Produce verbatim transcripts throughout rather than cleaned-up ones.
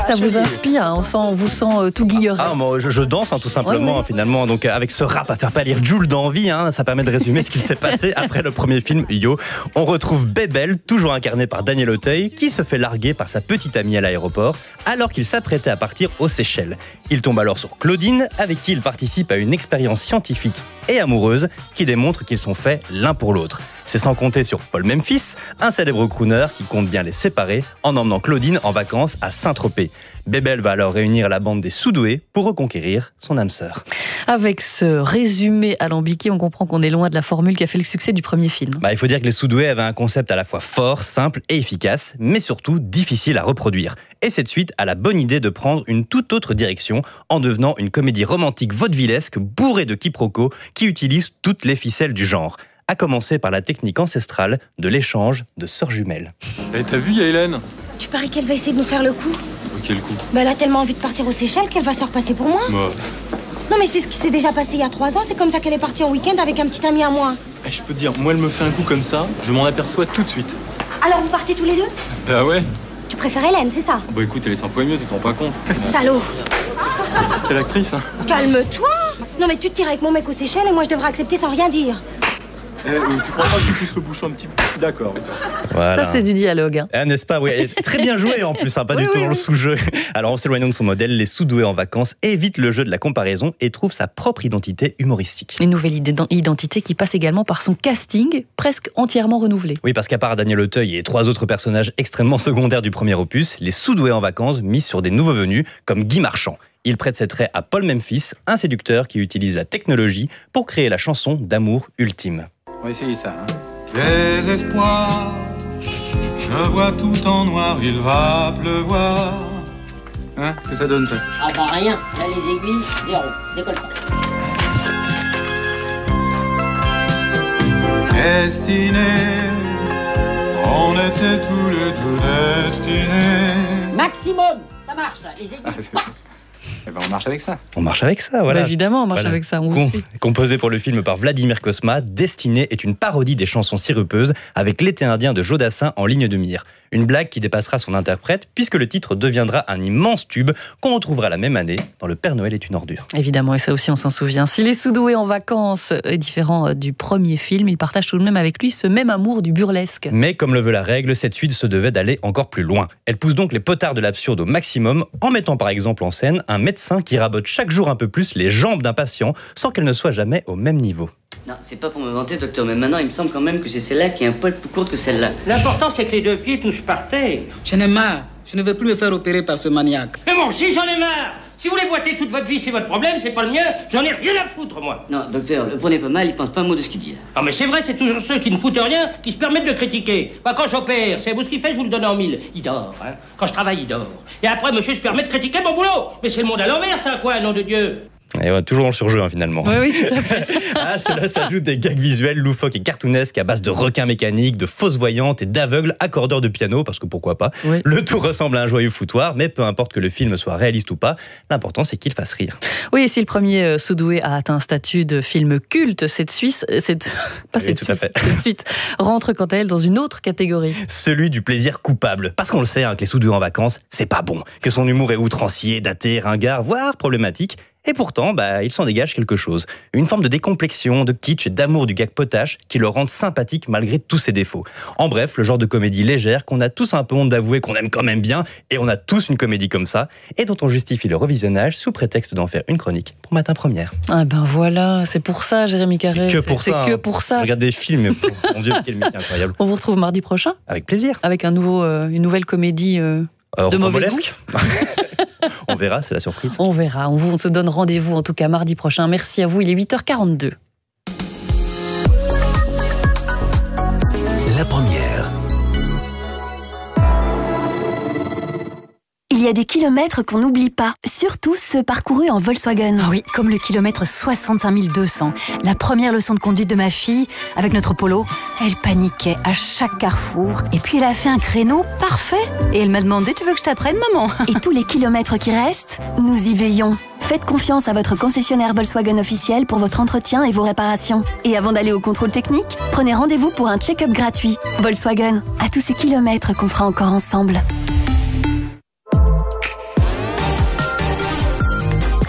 Ça vous inspire, hein, on, sent, on vous sent euh, tout guilleret. Ah, moi, je, je danse hein, tout simplement, ouais, ouais. finalement. Donc, euh, avec ce rap à faire pâlir Jules d'envie, hein, ça permet de résumer ce qui s'est passé après le premier film Yo. On retrouve Bébel, toujours incarné par Daniel Auteuil, qui se fait larguer par sa petite amie à l'aéroport, alors qu'il s'apprêtait à partir aux Seychelles. Il tombe alors sur Claudine, avec qui il participe à une expérience scientifique et amoureuse qui démontre qu'ils sont faits l'un pour l'autre. C'est sans compter sur Paul Memphis, un célèbre crooner qui compte bien les séparer en emmenant Claudine en vacances à Saint-Tropez. Bébel va alors réunir la bande des Soudoués pour reconquérir son âme sœur. Avec ce résumé alambiqué, on comprend qu'on est loin de la formule qui a fait le succès du premier film. Bah, il faut dire que les Soudoués avaient un concept à la fois fort, simple et efficace, mais surtout difficile à reproduire. Et cette suite a la bonne idée de prendre une toute autre direction en devenant une comédie romantique vaudevillesque bourrée de quiproquos qui utilise toutes les ficelles du genre. À commencer par la technique ancestrale de l'échange de sœurs jumelles. Eh, t'as vu, Yaelen? Tu paries qu'elle va essayer de nous faire le coup? Quel coup? Bah, elle a tellement envie de partir aux Seychelles qu'elle va se repasser pour moi. Moi. Non, mais c'est ce qui s'est déjà passé il y a trois ans. C'est comme ça qu'elle est partie en week-end avec un petit ami à moi. Eh, je peux te dire, moi, elle me fait un coup comme ça, je m'en aperçois tout de suite. Alors, vous partez tous les deux? Bah ouais. Tu préfères Hélène, c'est ça? Bah écoute, elle est cent fois mieux, tu te rends pas compte. Salaud. Quelle actrice, hein? Calme-toi. Non, mais tu te tires avec mon mec aux Seychelles et moi, je devrais accepter sans rien dire. Eh, tu crois pas que tu pousses le bouchon un petit peu? D'accord. Voilà. Ça, c'est du dialogue. Hein. Ah, n'est-ce pas? Oui, très bien joué en plus, hein, pas oui, du oui, tout dans oui. le sous-jeu. Alors, en s'éloignant de son modèle, les Soudoués en vacances évitent le jeu de la comparaison et trouvent sa propre identité humoristique. Une nouvelle identité qui passe également par son casting, presque entièrement renouvelé. Oui, parce qu'à part Daniel Auteuil et trois autres personnages extrêmement secondaires du premier opus, les Soudoués en vacances misent sur des nouveaux venus comme Guy Marchand. Il prête ses traits à Paul Memphis, un séducteur qui utilise la technologie pour créer la chanson d'amour ultime. On va essayer ça, hein. Désespoir, je vois tout en noir, il va pleuvoir. Hein? Qu'est-ce que ça donne, ça? Ah bah rien, là les aiguilles, zéro, décolle pas. Destinée, on était tous les deux destinés. Maximum, ça marche là, les aiguilles. Ah, eh ben on marche avec ça. On marche avec ça, voilà. Bah évidemment, on marche Voilà. avec ça, on vous Com- suit. Composé pour le film par Vladimir Cosma, Destinée est une parodie des chansons sirupeuses avec l'été indien de Jodassin en ligne de mire. Une blague qui dépassera son interprète puisque le titre deviendra un immense tube qu'on retrouvera la même année dans Le Père Noël est une ordure. Évidemment, et ça aussi on s'en souvient. Si Les Soudoués en vacances est différent du premier film, il partage tout de même avec lui ce même amour du burlesque. Mais comme le veut la règle, cette suite se devait d'aller encore plus loin. Elle pousse donc les potards de l'absurde au maximum en mettant par exemple en scène un médecin qui rabote chaque jour un peu plus les jambes d'un patient sans qu'elles ne soient jamais au même niveau. Non, c'est pas pour me vanter, docteur, mais maintenant il me semble quand même que c'est celle-là qui est un poil plus courte que celle-là. L'important, c'est que les deux pieds touchent par terre. J'en ai marre. Je ne veux plus me faire opérer par ce maniaque. Mais moi aussi, j'en ai marre. Si vous voulez boiter toute votre vie, c'est votre problème, c'est pas le mien. J'en ai rien à foutre, moi. Non, docteur, le prenez pas mal, il pense pas un mot de ce qu'il dit là. Ah, mais c'est vrai, c'est toujours ceux qui ne foutent rien qui se permettent de critiquer. Bah, quand j'opère, c'est vous ce qu'il fait, je vous le donne en mille. Il dort, hein. Quand je travaille, il dort. Et après, monsieur se permet de critiquer mon boulot. Mais c'est le monde à l'envers, ça, quoi, nom de Dieu. Et ouais, toujours dans le surjeu, hein, finalement. Oui, oui, tout à fait. À cela s'ajoutent des gags visuels loufoques et cartoonesques à base de requins mécaniques, de fausses voyantes et d'aveugles accordeurs de piano, parce que pourquoi pas. Oui. Le tout ressemble à un joyeux foutoir, mais peu importe que le film soit réaliste ou pas, l'important c'est qu'il fasse rire. Oui, et si le premier euh, Soudoué a atteint un statut de film culte, cette Suisse, cette, pas Oui, cette, tout à Suisse, fait. cette suite rentre quant à elle dans une autre catégorie. Celui du plaisir coupable. Parce qu'on le sait, hein, que les Soudoués en vacances, c'est pas bon. Que son humour est outrancier, daté, ringard, voire problématique. Et pourtant, bah, il s'en dégage quelque chose. Une forme de décomplexion, de kitsch et d'amour du gag potache qui le rendent sympathique malgré tous ses défauts. En bref, le genre de comédie légère qu'on a tous un peu honte d'avouer qu'on aime quand même bien, et on a tous une comédie comme ça, et dont on justifie le revisionnage sous prétexte d'en faire une chronique pour Matin Première. Ah ben voilà, c'est pour ça, Jérémy Carré. C'est que pour c'est ça. que hein. pour ça. Je regarde des films, mais mon Dieu, quel métier incroyable. On vous retrouve mardi prochain Avec plaisir. avec un nouveau, euh, une nouvelle comédie euh, Euh, de mauvais goût. rocambolesque. On verra, c'est la surprise. On verra. On, vous, on se donne rendez-vous en tout cas mardi prochain. Merci à vous. Il est huit heures quarante-deux. La première. Il y a des kilomètres qu'on n'oublie pas, surtout ceux parcourus en Volkswagen. Ah oui, comme le kilomètre soixante et un mille deux cents. La première leçon de conduite de ma fille, avec notre Polo, elle paniquait à chaque carrefour. Et puis elle a fait un créneau parfait. Et elle m'a demandé, tu veux que je t'apprenne, maman? Et tous les kilomètres qui restent, nous y veillons. Faites confiance à votre concessionnaire Volkswagen officiel pour votre entretien et vos réparations. Et avant d'aller au contrôle technique, prenez rendez-vous pour un check-up gratuit. Volkswagen, à tous ces kilomètres qu'on fera encore ensemble.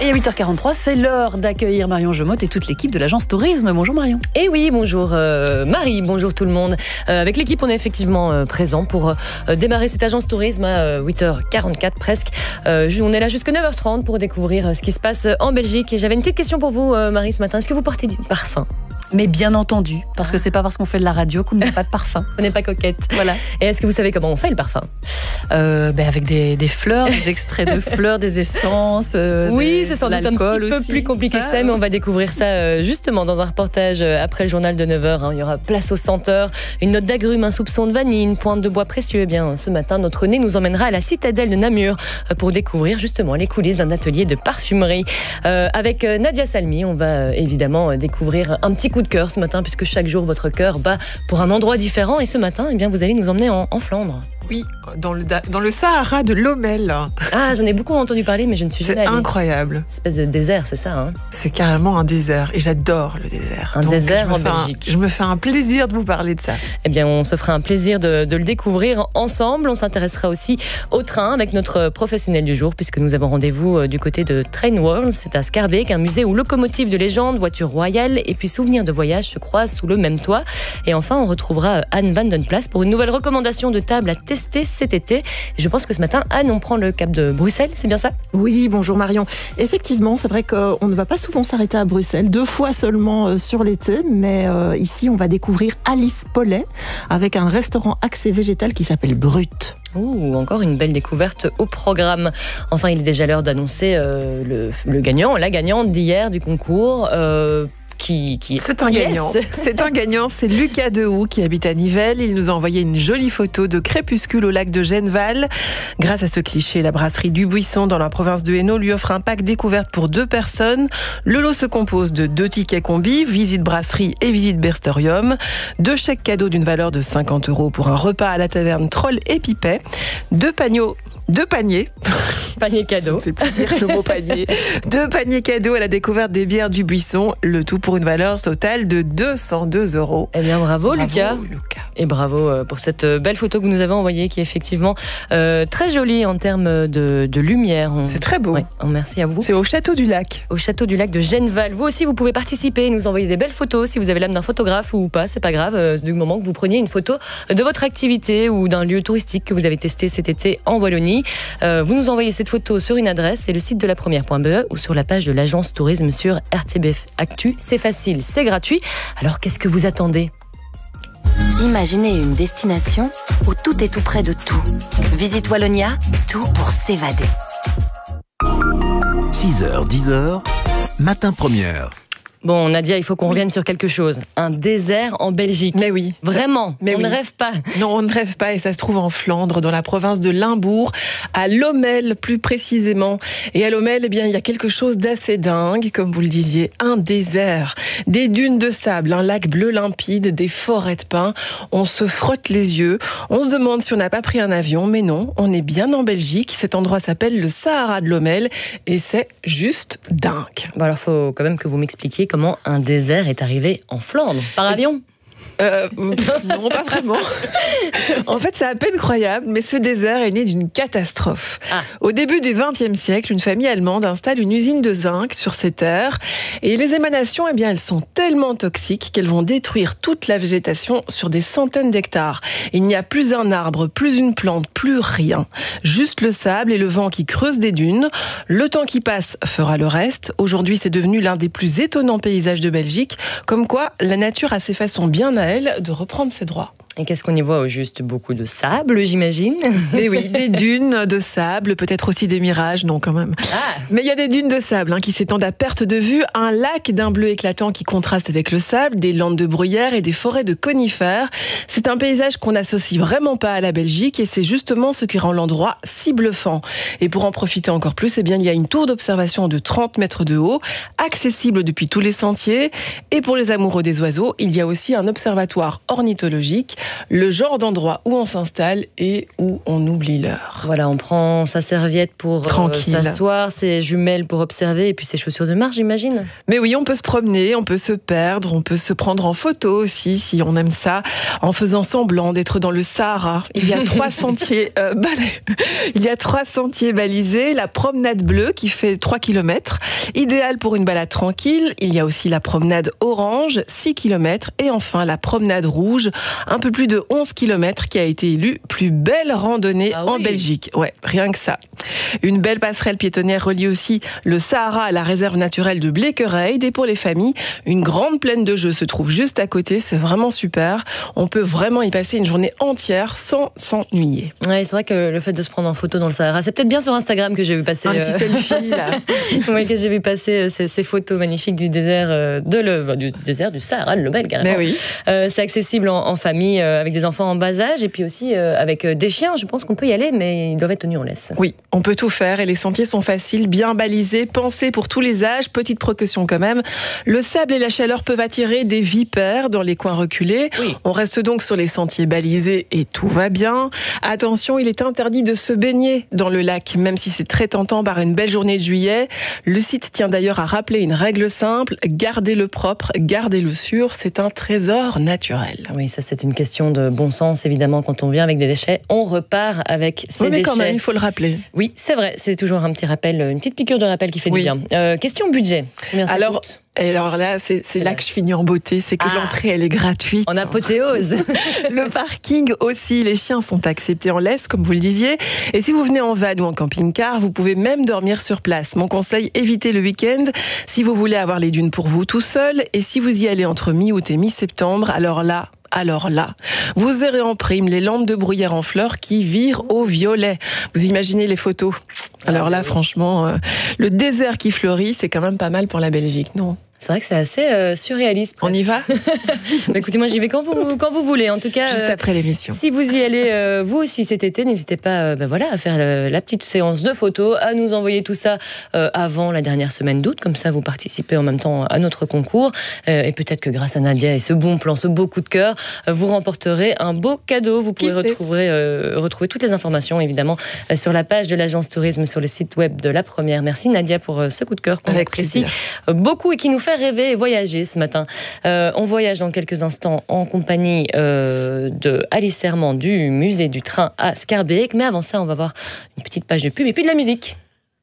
Et à huit heures quarante-trois, c'est l'heure d'accueillir Marion Jomotte et toute l'équipe de l'agence Tourisme. Bonjour Marion. Et oui, bonjour euh, Marie, bonjour tout le monde. Euh, avec l'équipe, on est effectivement euh, présent pour euh, démarrer cette agence Tourisme à euh, huit heures quarante-quatre presque. Euh, on est là jusqu'à neuf heures trente pour découvrir euh, ce qui se passe en Belgique. Et j'avais une petite question pour vous, euh, Marie, ce matin. Est-ce que vous portez du parfum ? Mais bien entendu, parce que c'est pas parce qu'on fait de la radio qu'on n'a pas de parfum. On n'est pas coquette. Voilà. Et est-ce que vous savez comment on fait le parfum ? Euh, ben avec des, des fleurs, des extraits de fleurs, des essences. Euh, oui, des, c'est sans doute un petit peu aussi. plus compliqué ça, que ça, mais on va découvrir ça euh, justement dans un reportage euh, après le journal de neuf heures. Hein. Il y aura place aux senteurs, une note d'agrumes, un soupçon de vanille, une pointe de bois précieux. Eh bien, ce matin, notre nez nous emmènera à la citadelle de Namur euh, pour découvrir justement les coulisses d'un atelier de parfumerie. Euh, avec euh, Nadia Salmi, on va euh, évidemment euh, découvrir un petit coup de cœur ce matin, puisque chaque jour votre cœur bat pour un endroit différent. Et ce matin, eh bien, vous allez nous emmener en, en Flandre. Oui, dans le, dans le Sahara de Lommel. Ah, j'en ai beaucoup entendu parler, mais je ne suis jamais allée. C'est incroyable. C'est une espèce de désert, c'est ça, hein ? C'est carrément un désert, et j'adore le désert. Un Donc, désert en un, Belgique. Je me fais un plaisir de vous parler de ça. Eh bien, on se fera un plaisir de, de le découvrir ensemble. On s'intéressera aussi au train avec notre professionnel du jour, puisque nous avons rendez-vous du côté de Train World. C'est à Schaerbeek, un musée où locomotives de légende, voitures royales et puis souvenirs de voyage se croisent sous le même toit. Et enfin, on retrouvera Anne Van Den Plas pour une nouvelle recommandation de table à tester cet été. Et je pense que ce matin, Anne, on prend le cap de Bruxelles, c'est bien ça ? Oui, bonjour Marion. Effectivement, c'est vrai qu'on ne va pas souvent s'arrêter à Bruxelles, deux fois seulement sur l'été, mais euh, ici, on va découvrir Alice Paulet avec un restaurant axé végétal qui s'appelle Brut. Ouh, encore une belle découverte au programme. Enfin, il est déjà l'heure d'annoncer euh, le, le gagnant, la gagnante d'hier du concours. Euh, Qui, qui, c'est un qui gagnant. C'est un gagnant, c'est Lucas Dehoux qui habite à Nivelles. Il nous a envoyé une jolie photo de crépuscule au lac de Genneval. Grâce à ce cliché, la brasserie du Buisson dans la province de Hainaut lui offre un pack découverte pour deux personnes. Le lot se compose de deux tickets combi, visite brasserie et visite berstorium, deux chèques cadeaux d'une valeur de cinquante euros pour un repas à la taverne Troll et Pipet, deux paniers Deux paniers. Panier cadeau. Je sais plus dire le mot panier. Deux paniers cadeaux à la découverte des bières du Buisson. Le tout pour une valeur totale de deux cent deux euros. Eh bien, bravo, bravo Lucas. Lucas. Et bravo pour cette belle photo que vous nous avez envoyée, qui est effectivement euh, très jolie en termes de, de lumière. On... C'est très beau. Ouais, merci à vous. C'est au Château du Lac. Au Château du Lac de Genneval. Vous aussi, vous pouvez participer, nous envoyer des belles photos. Si vous avez l'âme d'un photographe ou pas, c'est pas grave. Euh, du moment que vous preniez une photo de votre activité ou d'un lieu touristique que vous avez testé cet été en Wallonie. Euh, vous nous envoyez cette photo sur une adresse, c'est le site de la première point b e ou sur la page de l'agence tourisme sur R T B F Actu. C'est facile, c'est gratuit. Alors qu'est-ce que vous attendez ? Imaginez une destination où tout est tout près de tout. Visite Wallonia, tout pour s'évader. six heures, dix heures, matin première. Bon, Nadia, il faut qu'on revienne sur quelque chose. Un désert en Belgique. Mais oui. Vraiment, mais on oui. ne rêve pas. Non, on ne rêve pas et ça se trouve en Flandre, dans la province de Limbourg, à Lommel plus précisément. Et à Lommel, eh bien, il y a quelque chose d'assez dingue, comme vous le disiez, un désert. Des dunes de sable, un lac bleu limpide, des forêts de pins. On se frotte les yeux. On se demande si on n'a pas pris un avion, mais non, on est bien en Belgique. Cet endroit s'appelle le Sahara de Lommel et c'est juste dingue. Bon, alors, il faut quand même que vous m'expliquiez comment un désert est arrivé en Flandre. Par avion ? Euh, non, pas vraiment. En fait, c'est à peine croyable, mais ce désert est né d'une catastrophe. Ah. Au début du vingtième siècle, une famille allemande installe une usine de zinc sur ces terres. Et les émanations, eh bien, elles sont tellement toxiques qu'elles vont détruire toute la végétation sur des centaines d'hectares. Il n'y a plus un arbre, plus une plante, plus rien. Juste le sable et le vent qui creusent des dunes. Le temps qui passe fera le reste. Aujourd'hui, c'est devenu l'un des plus étonnants paysages de Belgique. Comme quoi, la nature a ses façons bien à elle de reprendre ses droits. Et qu'est-ce qu'on y voit au juste ? Beaucoup de sable, j'imagine. Mais oui, des dunes de sable, peut-être aussi des mirages, non quand même. Ah. Mais il y a des dunes de sable hein, qui s'étendent à perte de vue, un lac d'un bleu éclatant qui contraste avec le sable, des landes de bruyère et des forêts de conifères. C'est un paysage qu'on n'associe vraiment pas à la Belgique et c'est justement ce qui rend l'endroit si bluffant. Et pour en profiter encore plus, eh bien, il y a une tour d'observation de trente mètres de haut, accessible depuis tous les sentiers. Et pour les amoureux des oiseaux, il y a aussi un observatoire ornithologique. le genre d'endroit où on s'installe et où on oublie l'heure. Voilà, on prend sa serviette pour euh, s'asseoir, ses jumelles pour observer et puis ses chaussures de marche, j'imagine. Mais oui, on peut se promener, on peut se perdre, on peut se prendre en photo aussi, si on aime ça, en faisant semblant d'être dans le Sahara. Il y a trois sentiers, euh, balais. Il y a trois sentiers balisés. La promenade bleue qui fait trois kilomètres, idéale pour une balade tranquille. Il y a aussi la promenade orange, six kilomètres. Et enfin, la promenade rouge, un peu plus de onze kilomètres, qui a été élue plus belle randonnée ah oui. en Belgique. Ouais, rien que ça. Une belle passerelle piétonnière relie aussi le Sahara à la réserve naturelle de Bleekereid. Et pour les familles, une grande plaine de jeux se trouve juste à côté. C'est vraiment super. On peut vraiment y passer une journée entière sans s'ennuyer. Ouais, c'est vrai que le fait de se prendre en photo dans le Sahara, c'est peut-être bien sur Instagram que j'ai vu passer. Un petit euh... selfie, là. Oui, que j'ai vu passer ces, ces photos magnifiques du désert, euh, de le, du désert du Sahara, le Lobel, carrément. Mais oui. Euh, c'est accessible en, en famille, euh, avec des enfants en bas âge, et puis aussi euh, avec des chiens. Je pense qu'on peut y aller, mais ils doivent être tenus en laisse. Oui, on peut tout faire, et les sentiers sont faciles, bien balisés, pensés pour tous les âges. Petite précaution quand même. Le sable et la chaleur peuvent attirer des vipères dans les coins reculés. Oui. On reste donc sur les sentiers balisés et tout va bien. Attention, il est interdit de se baigner dans le lac, même si c'est très tentant par une belle journée de juillet. Le site tient d'ailleurs à rappeler une règle simple, gardez-le propre, gardez-le sûr, c'est un trésor naturel. Oui, ça c'est une question de bon sens, évidemment. Quand on vient avec des déchets, on repart avec ces oui, mais déchets. Quand même, il faut le rappeler. Oui, c'est vrai, c'est toujours un petit rappel, une petite piqûre de rappel qui fait oui. du bien. Euh, question budget, combien ça Alors, coûte ? Et alors là, c'est, c'est là que je finis en beauté, c'est que ah, l'entrée, elle est gratuite. En apothéose. Le parking aussi, les chiens sont acceptés en laisse, comme vous le disiez. Et si vous venez en van ou en camping-car, vous pouvez même dormir sur place. Mon conseil, évitez le week-end si vous voulez avoir les dunes pour vous tout seul. Et si vous y allez entre mi-août et mi-septembre, alors là, Alors là, vous verrez en prime les lampes de bruyère en fleurs qui virent au violet. Vous imaginez les photos ? Alors là, franchement, euh, le désert qui fleurit, c'est quand même pas mal pour la Belgique, non ? C'est vrai que c'est assez euh, surréaliste. Presque. On y va ? Bah, écoutez, moi j'y vais quand vous, quand vous voulez. En tout cas, juste euh, après l'émission. Si vous y allez, euh, vous aussi cet été, n'hésitez pas euh, bah, voilà, à faire euh, la petite séance de photos, à nous envoyer tout ça euh, avant la dernière semaine d'août. Comme ça, vous participez en même temps à notre concours. Euh, et peut-être que grâce à Nadia et ce bon plan, ce beau coup de cœur, euh, vous remporterez un beau cadeau. Vous pouvez retrouver, euh, retrouver toutes les informations, évidemment, euh, sur la page de l'agence tourisme, sur le site web de La Première. Merci Nadia pour euh, ce coup de cœur qu'on apprécie euh, beaucoup et qui nous fait rêver et voyager ce matin. Euh, on voyage dans quelques instants en compagnie euh, de Alice Serment du musée du train à Schaerbeek. Mais avant ça, on va voir une petite page de pub et puis de la musique.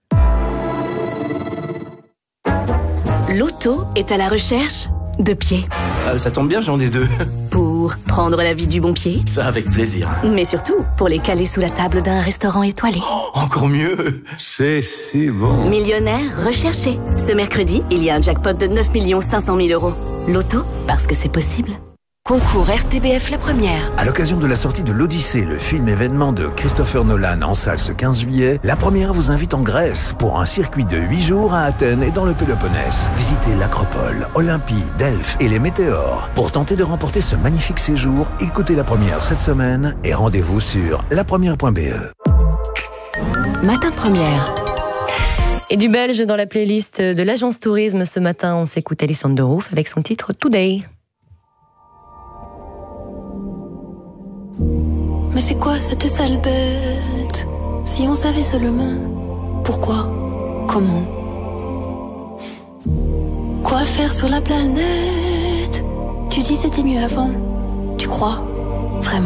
L'auto est à la recherche de pieds. Euh, ça tombe bien, j'en ai deux. Pour prendre la vie du bon pied. Ça, avec plaisir. Mais surtout, pour les caler sous la table d'un restaurant étoilé. Oh, encore mieux. C'est si bon. Millionnaire recherché. Ce mercredi, il y a un jackpot de neuf millions cinq cent mille euros. L'auto, parce que c'est possible. Concours R T B F La Première. À l'occasion de la sortie de l'Odyssée, le film événement de Christopher Nolan en salle ce quinze juillet, La Première vous invite en Grèce pour un circuit de huit jours à Athènes et dans le Péloponnèse. Visitez l'Acropole, Olympie, Delphes et les Météores. Pour tenter de remporter ce magnifique séjour, écoutez La Première cette semaine et rendez-vous sur la première point b e. Matin Première. Et du belge dans la playlist de l'agence tourisme ce matin, on s'écoute Alessandro de Roof avec son titre Today. Mais c'est quoi cette sale bête? Si on savait seulement pourquoi, comment, quoi faire sur la planète. Tu dis c'était mieux avant, tu crois?